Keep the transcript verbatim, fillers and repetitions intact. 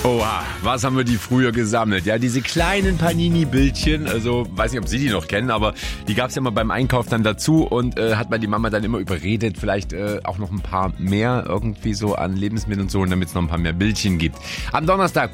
Oha, was haben wir die früher gesammelt? Ja, diese kleinen Panini-Bildchen, also weiß nicht, ob Sie die noch kennen, aber die gab's ja mal beim Einkauf dann dazu und äh, hat man die Mama dann immer überredet, vielleicht äh, auch noch ein paar mehr irgendwie so an Lebensmitteln und so, damit es noch ein paar mehr Bildchen gibt. Am Donnerstag